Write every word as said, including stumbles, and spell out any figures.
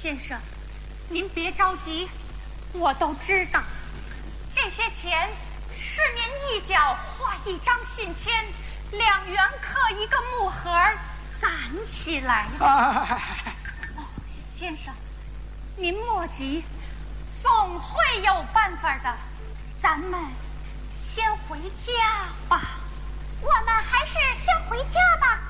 先生，您别着急，我都知道，这些钱是您一脚画一张信签，两元刻一个木盒，攒起来的。 啊、 哦，先生，您莫急，总会有办法的。咱们先回家吧。 我们还是先回家吧。